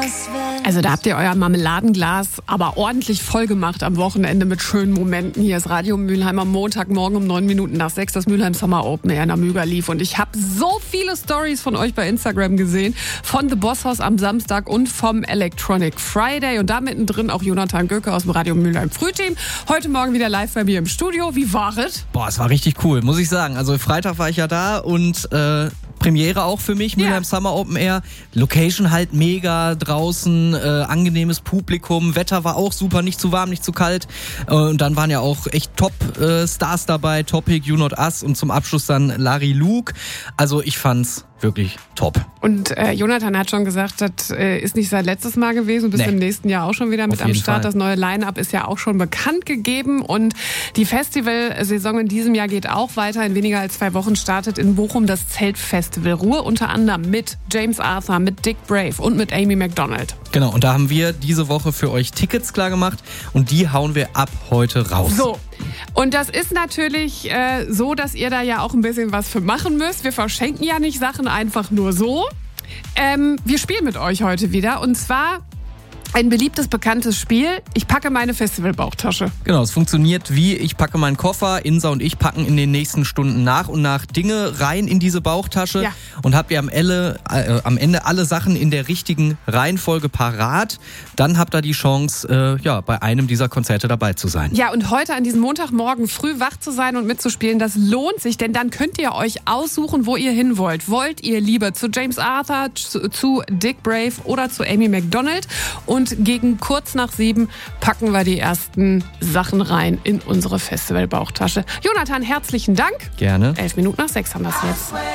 Also da habt ihr euer Marmeladenglas aber ordentlich voll gemacht am Wochenende mit schönen Momenten. Hier ist Radio Mülheim am Montagmorgen um 9:09 das Mülheim Summer Open Air in der Müger lief. Und ich habe so viele Stories von euch bei Instagram gesehen. Von The Boss House am Samstag und vom Electronic Friday. Und da mittendrin auch Jonathan Göke aus dem Radio Mülheim Frühteam. Heute Morgen wieder live bei mir im Studio. Wie war es? Boah, es war richtig cool, muss ich sagen. Also Freitag war ich ja da und Premiere auch für mich, Mülheim Summer Open Air. Location halt mega draußen, angenehmes Publikum. Wetter war auch super, nicht zu warm, nicht zu kalt. Und dann waren ja auch echt Top-Stars dabei. Topic, You Not Us und zum Abschluss dann Larry Luke. Also ich fand's wirklich top. Und Jonathan hat schon gesagt, das ist nicht sein letztes Mal gewesen. Du bist im nächsten Jahr auch schon wieder mit am Start. Das neue Line-Up ist ja auch schon bekannt gegeben. Und die Festivalsaison in diesem Jahr geht auch weiter. In weniger als 2 Wochen startet in Bochum das Zeltfestival Ruhr. Unter anderem mit James Arthur, mit Dick Brave und mit Amy Macdonald. Genau, und da haben wir diese Woche für euch Tickets klar gemacht. Und die hauen wir ab heute raus. So. Und das ist natürlich so, dass ihr da ja auch ein bisschen was für machen müsst. Wir verschenken ja nicht Sachen einfach nur so. Wir spielen mit euch heute wieder und zwar ein beliebtes, bekanntes Spiel. Ich packe meine Festivalbauchtasche. Genau, es funktioniert wie, ich packe meinen Koffer, Insa und ich packen in den nächsten Stunden nach und nach Dinge rein in diese Bauchtasche und habt ihr am Ende alle Sachen in der richtigen Reihenfolge parat, dann habt ihr die Chance, bei einem dieser Konzerte dabei zu sein. Ja, und heute an diesem Montagmorgen früh wach zu sein und mitzuspielen, das lohnt sich, denn dann könnt ihr euch aussuchen, wo ihr hin wollt. Wollt ihr lieber zu James Arthur, zu Dick Brave oder zu Amy Macdonald? Und gegen kurz nach 7 packen wir die ersten Sachen rein in unsere Festivalbauchtasche. Jonathan, herzlichen Dank. Gerne. 11:11 haben wir es jetzt.